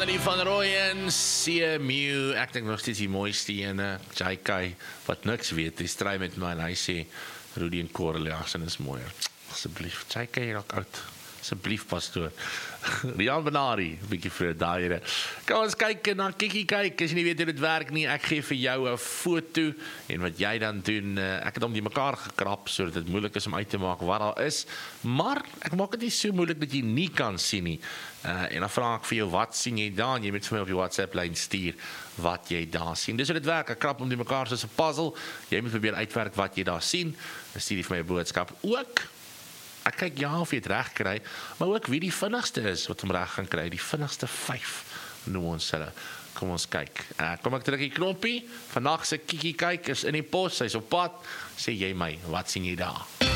Annelie van Rooyen, CMU, ek dink nog steeds die mooiste ene, JK, wat niks weet, die stry met my en hy sê, Rudy en Correliasen is mooier. Asseblief, JK raak oud. Asseblief, pastoor. Rian Benari, bietjie vir daai. Kom ons kyk na Kikkie kyk, as jy nie weet hoe dit werk nie, ek gee vir jou 'n foto, en wat jy dan doen, ek het hom die mekaar gekrap, sodat dit moeilik is om uit te maak wat daar is, maar ek maak dit nie so moeilik dat jy nie kan sien nie, en dan vra ek vir jou, wat sien jy daar, en jy moet vir my op die WhatsApp-lyn stuur, wat jy daar sien. Dis hoe dit werk, ek krap hom die mekaar soos 'n puzzle, jy moet probeer uitwerk wat jy daar sien, dan stuur jy vir my 'n boodskap, ook, ek kyk ja of jy het reg kry, maar ook wie die vinnigste is wat hom reg gaan kry, die vinnigste 5 noem ons hulle. Kom ons kyk. Kom ek druk die knoppie, vandag se Kikkie kyk is in die pos, hy's op pad, sê jy my, wat sien jy daar?